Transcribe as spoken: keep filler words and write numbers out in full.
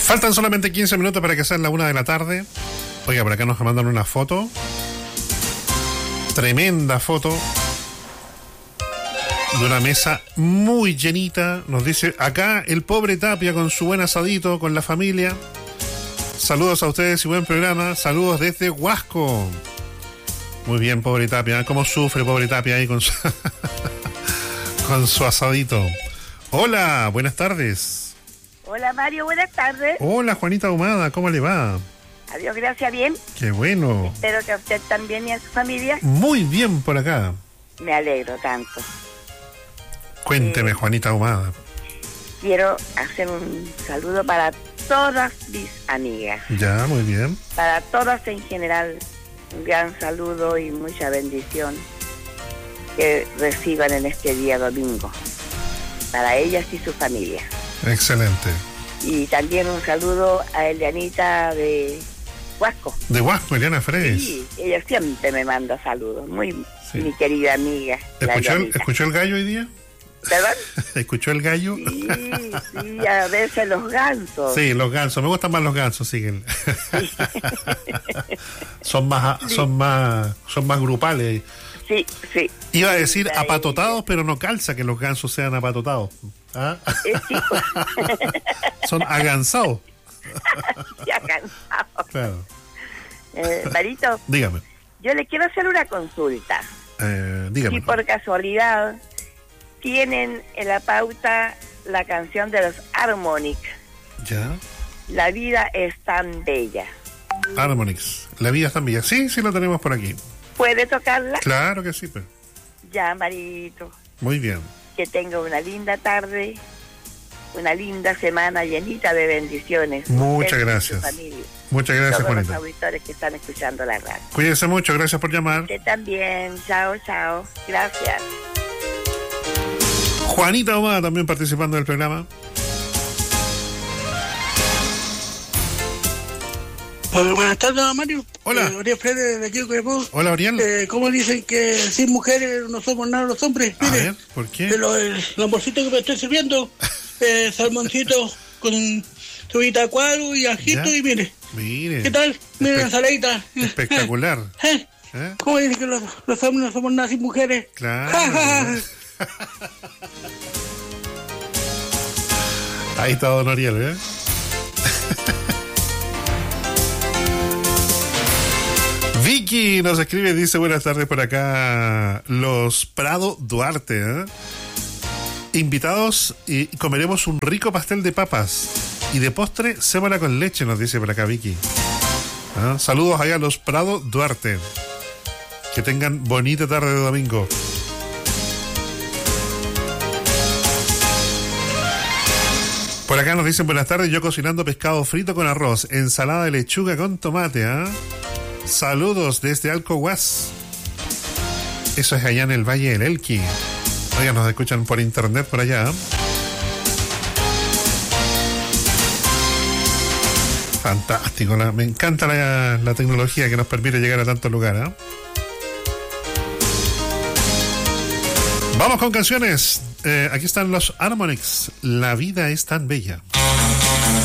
Faltan solamente quince minutos para que sean la una de la tarde. Oiga, por acá nos mandan una foto. Tremenda foto. De una mesa muy llenita. Nos dice acá el pobre Tapia con su buen asadito, con la familia. Saludos a ustedes y buen programa. Saludos desde Huasco. Muy bien, pobre Tapia. ¿Cómo sufre pobre Tapia ahí con su, con su asadito? Hola, buenas tardes. Hola Mario, buenas tardes. Hola Juanita Ahumada, ¿cómo le va? Adiós, gracias, bien. Qué bueno. Espero que a usted también y a su familia. Muy bien por acá. Me alegro tanto. Cuénteme, eh, Juanita Ahumada. Quiero hacer un saludo para todas mis amigas. Ya, muy bien. Para todas en general, un gran saludo y mucha bendición que reciban en este día domingo. Para ellas y su familia. Excelente. Y también un saludo a Elianita de Huasco. De Huasco, Eliana Fredes. Sí, ella siempre me manda saludos. Muy, sí. Mi querida amiga. ¿Escuchó el, ¿Escuchó el gallo hoy día? ¿Perdón? ¿Escuchó el gallo? Sí, sí, a veces los gansos. Sí, los gansos. Me gustan más los gansos, siguen. Sí. son más, sí. son más, son más grupales. Sí, sí. Iba a decir sí, apatotados, pero no calza que los gansos sean apatotados. ¿Ah? Eh, sí. Son agansados. Sí, agansados. Claro. Eh, Marito. Dígame. Yo le quiero hacer una consulta. Eh, dígame. Si por casualidad tienen en la pauta la canción de los Harmonix. Ya. La vida es tan bella. Harmonix. La vida es tan bella. Sí, sí lo tenemos por aquí. ¿Puede tocarla? Claro que sí, pues. Ya, Marito. Muy bien. Que tenga una linda tarde, una linda semana llenita de bendiciones. Muchas gracias. Muchas gracias, todos Juanita. Los auditores que están escuchando la radio. Cuídense mucho, gracias por llamar. Usted también. Chao, chao. Gracias. Juanita Ahumada también participando del programa. Hola, buenas tardes, Mario. Hola. Eh, Oriel Freire, de aquí de Coyapó. Hola, Oriel. Eh, ¿Cómo dicen que sin mujeres no somos nada los hombres? A Mire, ver, ¿por qué? De lo, el amorcito que me estoy sirviendo, eh, salmoncito con cebollita cuadro y ajito, ya. Y mire. Mire. ¿Qué tal? Mire Espe- la ensaladita. Espectacular. ¿Eh? ¿Eh? ¿Cómo dicen que los, los hombres no somos nada sin mujeres? Claro. Ahí está don Oriel, ¿eh? Vicky nos escribe, dice buenas tardes por acá, los Prado Duarte, ¿eh? Invitados y comeremos un rico pastel de papas y de postre cémola con leche, nos dice por acá Vicky. ¿Ah? Saludos allá a los Prado Duarte. Que tengan bonita tarde de domingo. Por acá nos dicen buenas tardes, yo cocinando pescado frito con arroz, ensalada de lechuga con tomate, ¿ah? ¿eh? Saludos desde Alcohuas. Eso es allá en el Valle del Elqui. Oigan, nos escuchan por internet por allá. Fantástico, la, me encanta la, la tecnología que nos permite llegar a tantos lugares. ¿eh? Vamos con canciones. Eh, aquí están los Harmonix. La vida es tan bella.